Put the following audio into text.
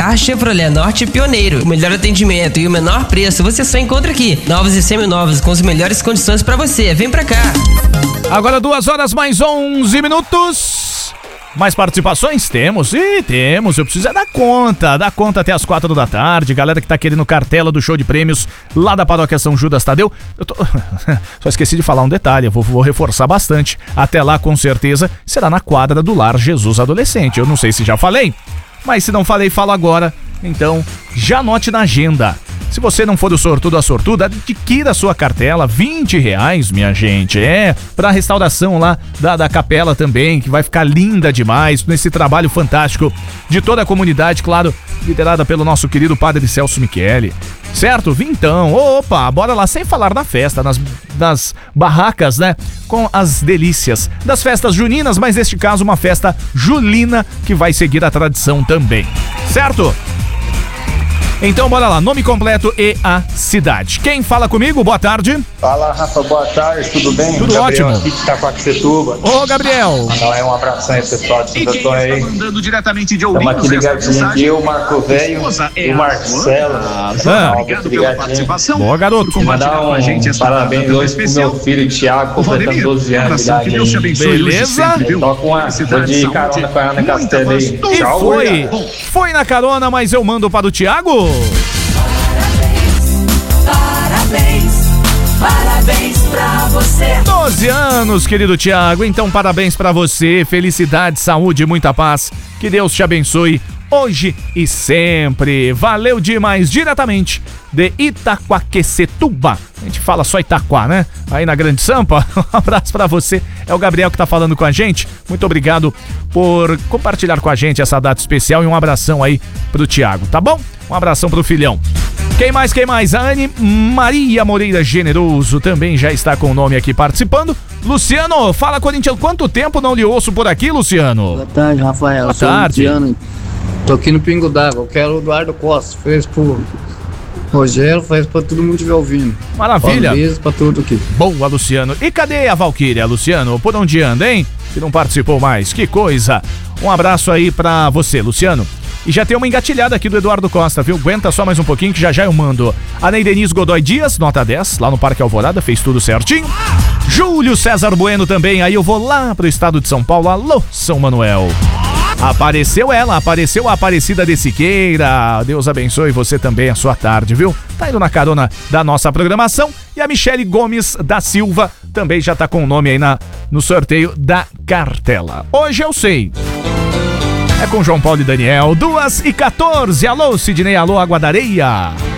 carro Chevrolet Norte pioneiro. O melhor atendimento e o menor preço você só encontra aqui. Novos e seminovos com as melhores condições pra você. Vem pra cá. Agora 2h mais 11 minutos. Mais participações? Temos, temos. Eu preciso dar conta até as 4 da tarde. Galera que tá querendo cartela do show de prêmios lá da paróquia São Judas Tadeu. Só esqueci de falar um detalhe, eu vou reforçar bastante. Até lá, com certeza, será na quadra do Lar Jesus Adolescente. Eu não sei se já falei, mas se não falei, falo agora. Então, já anote na agenda. Se você não for do sortudo a sortuda, adquira a sua cartela, R$20, minha gente. Pra restauração lá da capela também, que vai ficar linda demais, nesse trabalho fantástico de toda a comunidade, claro, liderada pelo nosso querido Padre Celso Michele. Certo? Vintão, opa, bora lá, sem falar na festa, nas barracas, né? Com as delícias das festas juninas, mas neste caso uma festa julina que vai seguir a tradição também. Certo? Então bora lá, nome completo e a cidade. Quem fala comigo? Boa tarde. Fala, Rafa, boa tarde, tudo bem? Tudo Gabriel, ótimo. Aqui de Itaquaquecetuba. Ô, Gabriel. Mandar um abração aí pro pessoal de Santo Antônio aí. Mandando diretamente de Estamos aqui ligadinho aqui, o Marco Velho e o Marcelo. Obrigado pela participação. Boa, garoto. Mandar um parabéns hoje pro meu filho Thiago, completando 12 anos de idade. Que Deus te abençoe. Beleza? Vou de carona com a Ana Castelo aí. E Tchau, foi na carona, mas eu mando para o Thiago. Parabéns pra você. 12 anos, querido Thiago. Então, parabéns pra você. Felicidade, saúde e muita paz. Que Deus te abençoe hoje e sempre. Valeu demais, diretamente de Itaquaquecetuba. A gente fala só Itaquá, né? Aí na Grande Sampa. Um abraço pra você. É o Gabriel que tá falando com a gente. Muito obrigado por compartilhar com a gente essa data especial e um abração aí pro Thiago, tá bom? Um abração pro filhão. Quem mais? A Anne Maria Moreira Generoso também já está com o nome aqui participando. Luciano, fala, Corinthians, quanto tempo não lhe ouço por aqui, Luciano? Boa tarde, Rafael. Boa tarde. Luciano. Tô aqui no Pingo d'Água. Eu quero o Eduardo Costa. Fez pro Rogério, fez pra todo mundo estiver ouvindo. Maravilha. Um beijo pra tudo aqui. Boa, Luciano. E cadê a Valquíria, Luciano? Por onde anda, hein? Que não participou mais. Que coisa. Um abraço aí pra você, Luciano. E já tem uma engatilhada aqui do Eduardo Costa, viu? Aguenta só mais um pouquinho que já eu mando. A Ney Denise Godoy Dias, nota 10, lá no Parque Alvorada, fez tudo certinho. Júlio César Bueno também, aí eu vou lá pro estado de São Paulo, alô, São Manuel. Apareceu ela, apareceu a Aparecida de Siqueira. Deus abençoe você também a sua tarde, viu? Tá indo na carona da nossa programação. E a Michele Gomes da Silva também já tá com o nome aí no sorteio da cartela. Hoje eu sei. É com João Paulo e Daniel, 2h14. Alô, Sidney, alô, Água da Areia.